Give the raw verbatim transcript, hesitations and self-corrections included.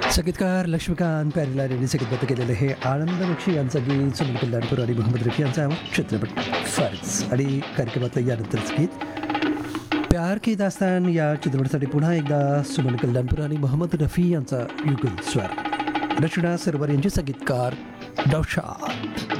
संगीतकार लक्ष्मीकांत प्यारेलाल यांनी संगीतबद्ध केलेलं हे आनंद बक्षी यांचं गीत सुनील कल्याणपूर आणि मोहम्मद रफी यांचा चित्रपट फर्ज. आणि कार्यक्रमातलं यानंतरच गीत प्यार की दास्तान या चित्रपटासाठी पुन्हा एकदा सुनील कल्याणपूर आणि मोहम्मद रफी यांचा युगल स्वर. रचना सरवर यांचे संगीतकार डॉशा.